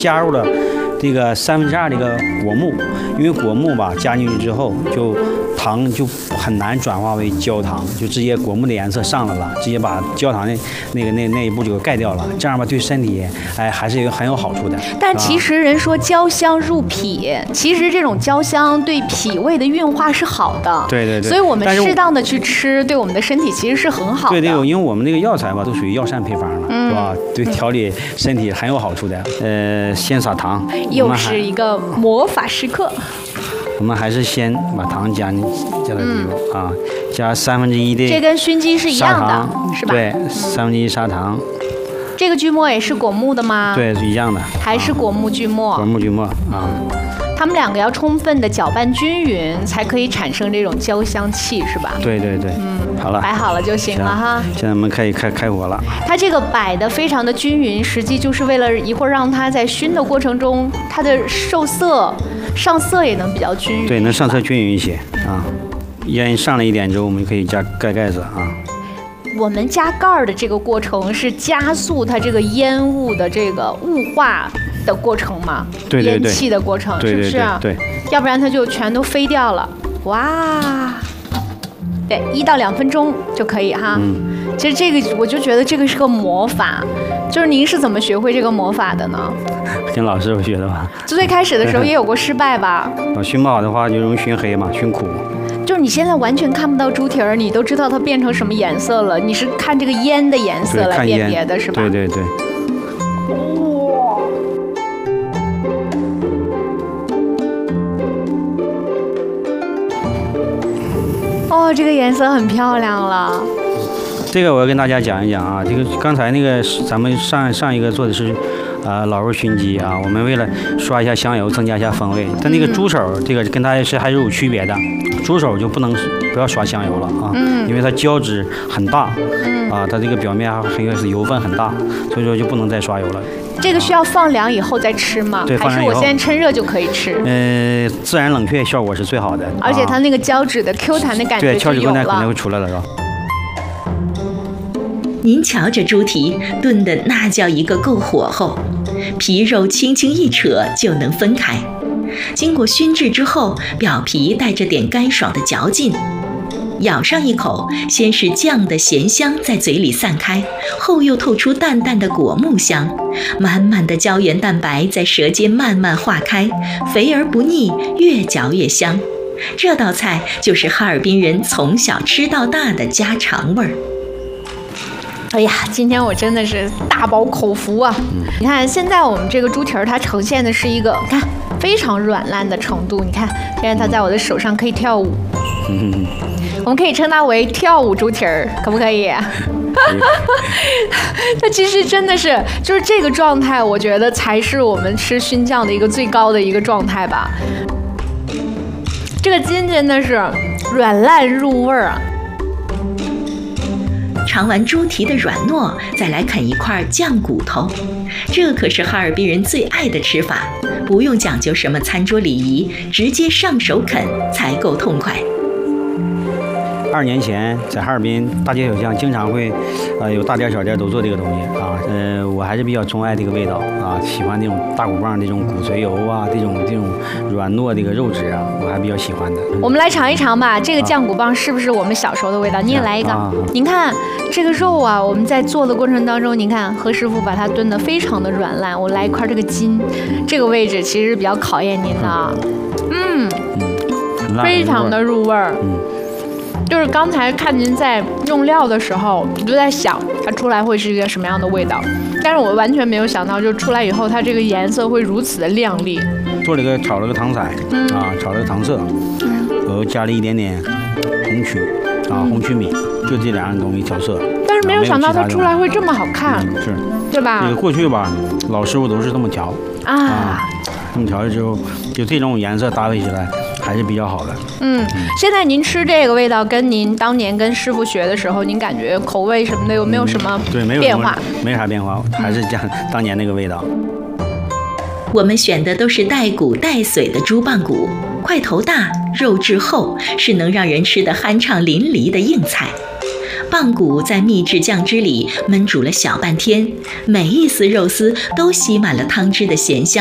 加入了这个2/3这个果木，因为果木吧加进去之后，就糖就很难转化为焦糖，就直接果木的颜色上来了，直接把焦糖的那一步就盖掉了，这样吧对身体还是很有好处的。 但其实人说焦香入脾，其实这种焦香对脾胃的运化是好的。 对， 所以我们适当的去吃，对我们的身体其实是很好的。 对，因为我们那个药材吧都属于药膳配方了，是吧？对调理身体很有好处的。先撒糖， 又是一个魔法时刻。 我们还是先把糖加在里头啊，加1/3的。 这跟熏鸡是一样的，是吧？ 对，1/3砂糖。 这个锯末也是果木的吗？ 对，是一样的。 还是果木锯末？ 果木锯末啊。 它们两个要充分的搅拌均匀，才可以产生这种焦香气，是吧？ 对，好了， 摆好了就行了哈。 现在我们可以开火了。 它这个摆的非常的均匀，实际就是为了一会儿让它在熏的过程中，它的上色也能比较均匀。 对，能上色均匀一些啊。烟上了一点之后，我们可以盖子啊。 我们加盖儿的这个过程是加速它这个烟雾的这个雾化的过程嘛？ 对， 烟气的过程，是不是？ 对， 要不然它就全都飞掉了。哇，对，1到2分钟就可以哈。其实这个我就觉得这个是个魔法，就是您是怎么学会这个魔法的呢？ 跟老师傅学的吧。 最开始的时候也有过失败吧？ 熏不好的话就容易熏黑嘛，熏苦。 就是你现在完全看不到猪蹄儿，你都知道它变成什么颜色了，你是看这个烟的颜色来辨别的，是吧？ 对。 哦，这个颜色很漂亮了。 这个我要跟大家讲一讲啊，这个刚才那个咱们上一个做的是老肉熏鸡啊，我们为了刷一下香油，增加一下风味。但那个猪手这个跟它还是有区别的，猪手就不要刷香油了啊，因为它胶质很大，啊，它这个表面还是油分很大，所以说就不能再刷油了。 这个需要放凉以后再吃吗？ 对， 还是我现在趁热就可以吃？ 自然冷却效果是最好的， 而且它那个胶质的 Q 弹的感觉就有了。对，胶质 Q 弹肯定会出来了，是吧？ 您瞧这猪蹄炖的那叫一个够火候，皮肉轻轻一扯就能分开。经过熏制之后，表皮带着点干爽的嚼劲，咬上一口，先是酱的咸香在嘴里散开，后又透出淡淡的果木香，满满的胶原蛋白在舌尖慢慢化开，肥而不腻，越嚼越香。这道菜就是哈尔滨人从小吃到大的家常味儿。 哎呀，今天我真的是大饱口福啊！你看，现在我们这个猪蹄儿它呈现的是一个看非常软烂的程度。你看，现在它在我的手上可以跳舞，我们可以称它为跳舞猪蹄儿，可不可以？它其实真的是就是这个状态，我觉得才是我们吃熏酱的一个最高的一个状态吧。这个筋真的是软烂入味儿啊！ 尝完猪蹄的软糯，再来啃一块酱骨头，这可是哈尔滨人最爱的吃法，不用讲究什么餐桌礼仪，直接上手啃才够痛快。 2年前在哈尔滨大街小巷经常会，有大店小店都做这个东西啊。我还是比较钟爱这个味道啊，喜欢那种大骨棒这种骨髓油啊，这种软糯这个肉质啊，我还比较喜欢的。 我们来尝一尝吧，这个酱骨棒是不是我们小时候的味道？你也来一个。您看这个肉啊，我们在做的过程当中，您看何师傅把它炖得非常的软烂。我来一块这个筋，这个位置其实比较考验您的啊。非常的入味儿。就是刚才看您在用料的时候，我就在想它出来会是一个什么样的味道，但是我完全没有想到，就出来以后它这个颜色会如此的亮丽。 炒了个糖色啊，炒了个糖色，我又加了一点点红曲啊，红曲米，就这2样东西调色。 但是没有想到它出来会这么好看， 是， 对吧？ 这个过去吧，老师傅都是这么调啊，这么调了之后，就这种颜色搭配起来还是比较好的。 现在您吃这个味道，跟您当年跟师傅学的时候，您感觉口味什么的有没有什么变化？ 没啥变化，还是像当年那个味道。 我们选的都是带骨带髓的猪棒骨，块头大，肉质厚，是能让人吃得酣畅淋漓的硬菜。 棒骨在秘制酱汁里焖煮了小半天，每一丝肉丝都吸满了汤汁的咸香。